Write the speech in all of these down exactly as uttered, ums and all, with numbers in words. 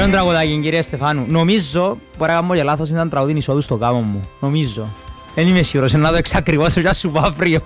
Ωραίο τραγουδάκι, κύριε Στεφάνου. Νομίζω, μπορεί να κάνω και λάθος, ήταν τραγούδι εισόδου στο γάμο μου. Νομίζω. Δεν είμαι σίγουρος, να το εξακριβώσω και να σου πω αύριο.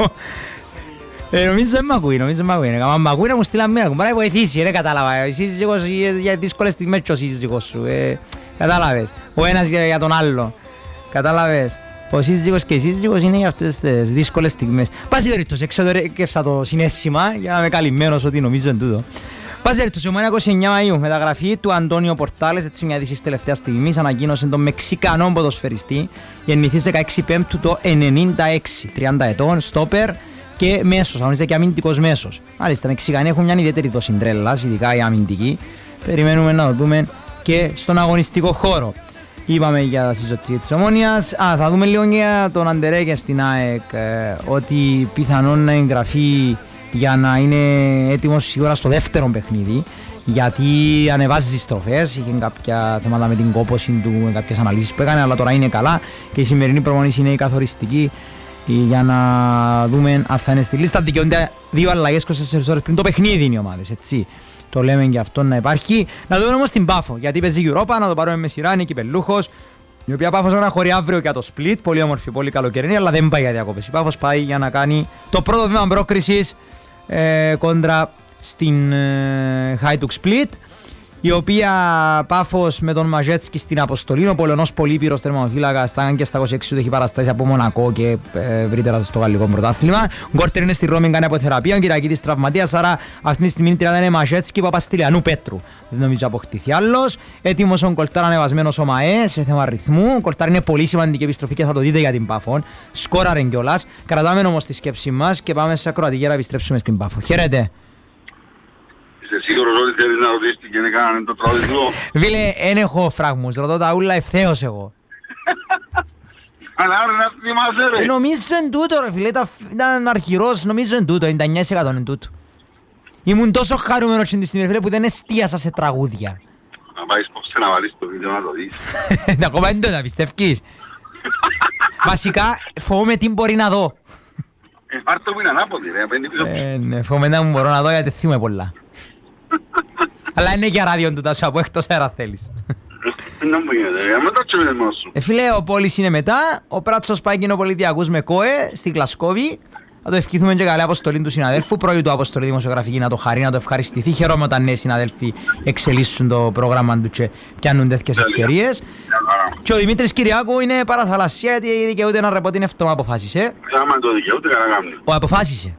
Ε, νομίζω δεν μ' ακούει, νομίζω δεν μ' ακούει. Αν μ' ακούει να μου στείλα μία, μπορεί να βοηθήσει, δεν κατάλαβα. Εσύ σύζυγος για δύσκολες στιγμές και ο σύζυγος σου. Ε, κατάλαβες. Ο ένας για, για τον άλλο. Κατάλαβες. Ο σύζυγος και η σύζυγος είναι για αυτές τις δύσκολες στιγμές. Πάση περίπτωση, εξωτερικεύσα το συναίσθημα για να είμαι καλυμμένος ότι νομίζω εν τούτο. Πάση περίπτωση, Ομόνοια είκοσι εννέα Μαΐου, μεταγραφή του Αντώνιο Πορτάλες, έτσι μια είδηση τελευταία στιγμή, ανακοίνωσε τον Μεξικανό ποδοσφαιριστή, γεννηθής δεκαέξι Πέμπτου το ενενήντα έξι, τριάντα ετών, στόπερ και μέσος, αγωνίζεται και αμυντικός μέσος. Μάλιστα, οι Μεξικανοί έχουν μια ιδιαίτερη δόση τρέλας, ειδικά οι αμυντικοί. Περιμένουμε να το δούμε και στον αγωνιστικό χώρο. Είπαμε για τα συζωτική της Ομόνοιας. Α, θα δούμε λίγο για τον Αντερέκε στην ΑΕΚ, ε, ότι πιθανόν να εγγραφεί για να είναι έτοιμος σίγουρα στο δεύτερο παιχνίδι, γιατί ανεβάζει τις στροφές, είχε κάποια θέματα με την κόπωση του, με κάποιες αναλύσεις που έκανε, αλλά τώρα είναι καλά και η σημερινή προπόνηση είναι η καθοριστική για να δούμε αν θα είναι στη λίστα. Δικαιούνται δύο αλλαγές είκοσι τέσσερις ώρες πριν το παιχνίδι είναι οι ομάδες, έτσι. Το λέμε και αυτό να υπάρχει. Να δούμε όμως την Πάφο, γιατί παίζει Europa, να το πάρουμε με σειρά, είναι κυπελλούχος. Η οποία Πάφος αναχωρεί αύριο για το split, πολύ όμορφη, πολύ καλοκαιρινή, αλλά δεν πάει για διακόπες. Η Πάφος πάει για να κάνει το πρώτο βήμα πρόκρισης ε, κόντρα στην ε, Hajduk Split, η οποία Πάφος με τον Μαζέτσκι στην αποστολή, ο Πολωνός Πολύπυρος τερματοφύλακας, ήταν και στα είκοσι έξι του, έχει παραστάσει από Μονακό και ε, ευρύτερα στο γαλλικό πρωτάθλημα. Ο Γκόρτερ είναι στη Ρώμη, κάνει αποθεραπεία, ο Κυριακίδης τραυματίας, άρα αυτή τη στιγμή τριάντα είναι Μαζέτσκι, Παπαστηλιανού Πέτρου. Δεν νομίζω αποκτηθεί άλλος. Έτοιμος ο Κολτάρ, ανεβασμένος ο ΜΑΕ σε θέμα ρυθμού. Ο Κολτάρ είναι πολύ σημαντική επιστροφή και θα το δείτε για την Πάφο. Σκόραρε κιόλας. Κρατάμε όμως τη σκέψη μας και πάμε σε ακροατική για να επιστρέψουμε στην Πάφο. Χαίρετε. Είσαι σίγουρος ότι θέλεις να ρωτήσεις τι και κάνανε το τραγούδι του? Φίλε, δεν έχω φραγμούς, ρωτώ τα ούλα ευθέως εγώ. Αλλά ρε να θυμάσαι ρε. Νομίζω εν τούτο ρε φίλε, ήταν αρχηρός, νομίζω εν τούτο, ενενήντα εννέα τοις εκατό εν τούτο. Ήμουν τόσο χαρούμενος την στιγμή φίλε που δεν εστίασα σε τραγούδια. Να πάεις πόψε να βάλεις το βίντεο να το δεις. Ακόμα δεν το πιστεύεις. Βασικά φοβούμαι τι μπορεί να δω. Ε, πάρ' το που είναι ανάποδη ρε, απέναντι πίσω πίσω. Ε, ναι, φοβούμαι να μου μπορώ να δω γιατί θυμούμαι πολλά. Αλλά είναι και ράδιον του τάσου από εκτός αέρα θέλεις. Να μου γίνεται ρε, μετά τσέβαινε μόνος σου. Ε, φίλε, ο Πόλης είναι μετά, ο Πράτσος πάει κοινοπολιτιακούς με ΚΟΕ στη Γλασκόβη. Να το ευχηθούμε και καλή αποστολή του συναδέλφου, πρώτη του αποστολή δημοσιογραφική, να το χαρεί, να το ευχαριστηθεί. Χαίρομαι όταν νέοι συναδέλφοι εξελίσσουν το πρόγραμμα του και πιάνουν τέτοιες ευκαιρίες. Και ο Δημήτρης Κυριάκου είναι παραθαλασσία γιατί δικαιούται να ρεπό την ευτόμα αποφάσισε. Άμα το δικαιούται καλά κάνει. Ο αποφάσισε.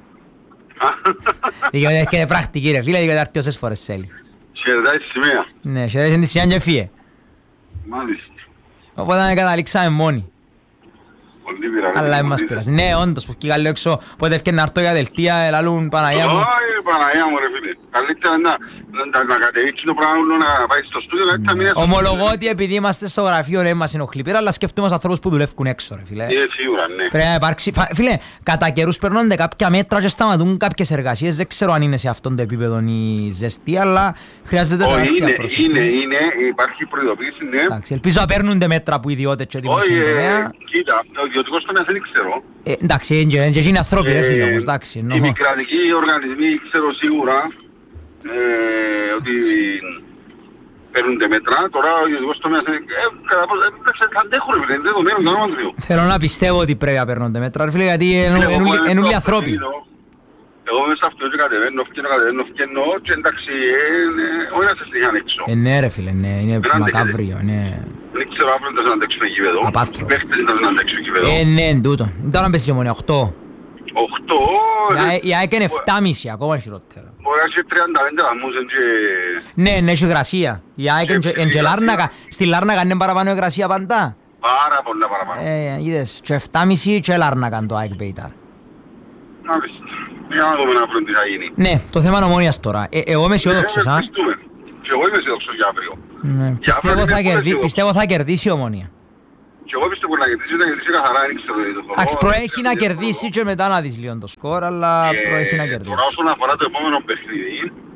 Δικαιούται και πρακτική ρε φίλε, δικαιούται αρτί όσες φορές θέλει. Χαιρετάει τη σημαία. Ναι, χαιρετάει τη σημαία και φύγε. Μάλιστα. Οπότε καταλήξαμε μόνοι. Πολύ πειρά. Αλλά δεν μας πειράζει. Ναι, όντως, που πήγα λέω έξω, πότε έφτιανε να έρθω για δελτία, ελαλούν Παναγιά μου. Όχι, Παναγιά μου ρε φίλε. Καλύτερα να κατεβήξει το πράγμα να πάει στο στούντιο, γιατί θα μείνει. Ομολογώ ότι επειδή είμαστε στο γραφείο ρε μας ενοχλεί πέρα, αλλά σκεφτούμαστε ανθρώπους που δουλεύουν έξω ρε φίλε. Ε, σίγουρα, ναι. Πρέπει να υπάρξει, φίλε, κατά καιρούς περνώνται κάποια μέτρα και σταματούν κάποιες εργασίες, δεν ξέρω αν είναι σε αυτόν το επίπεδο η ζεστή, αλλά χρειάζεται τεράστια προσοχή. Είναι, είναι, υπάρχει προειδοποίηση, ναι. Εντάξει, ελπίζω να παίρνουν μέτρα που ιδιώτες και δημοσίων τομέα. Κοίτα, ο ιδιωτικός τομέας δεν ξέρω. Ε, εντάξει, είναι ανθρώποι ρε φίλε όμως, εντάξει. Οι μη κρατικοί οργανισμοί ξέρω σίγουρα ε, ότι παίρνονται μέτρα. Τώρα ο ιδιωτικός τομέας θα αντέχουν ρε φίλε, είναι δεδομένο το όνομα του Θεού. Θέλω να πιστεύω ότι πρέπει να παίρνονται μέτρα ρε φίλε, γιατί είναι όλοι ανθρώποι. Εγώ μέσα αυτό και κατεβαίνω, φκένω, κατεβαίνω, φκένω και εντάξει, όχι να σε στοιχάνε έξω. Ε, ναι ρε φίλε, ναι, είναι μακάβριο, ναι. Δεν ξέρω αύριο να αντέξουν εκεί παιδό. Απάθρο. Παίχτες να αντέξουν εκεί παιδό. Ε, ναι, τούτο. Τώρα να πέσεις η Ομόνοια, οκτώ. οκτώ. Η ΑΕΚ είναι επτά και μισή, ακόμα χειρότερα. Μπορεί να έχει τριάντα πέντε βαθμούς και... Ναι, ναι, έχει υγρασία. Η ΑΕΚ είναι και Λάρνακα. Στη Λάρνακα είναι παραπάνω υγρασία παντά. Πάρα πολλά παραπάνω. Ε, είδες, και επτά και μισή και Λάρνακα το ΑΕΚ Πέιταρ. Μάλιστα. Για να δούμε να βρουν τι θα γίνει. Ναι, το θέμα είναι Ομόνοιας τώρα. Ε, εγώ είμαι αισιόδοξος, α. Και εγώ είμαι αισιόδοξος για αύριο. Ναι, πιστεύω, θα κερδί, πιστεύω θα κερδίσει η Ομόνοια. Και εγώ πιστεύω να κερδίσει, να κερδίσει καθαρά, δεν ξέρω το χώρο. Εντάξει, προέχει να κερδίσει και μετά να δεις λίγο το σκορ, αλλά προέχει να κερδίσει. Τώρα όσον αφορά το επόμενο παιχνίδι,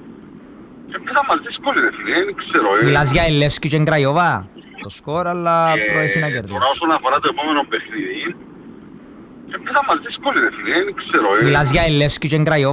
θα μας δύσκολη ρε φίλε, δεν ξέρω. Μιλάς για Ελεύσκη και Γκραϊοβά, το σκορ, αλλά προέχει να κερδίσει. Τώρα όσον αφορά το επόμενο παιχνίδι, θα μας δύσκολη ρε φίλε, δεν ξέρω. Μιλάς για Ελεύσκη και Γκραϊοβά.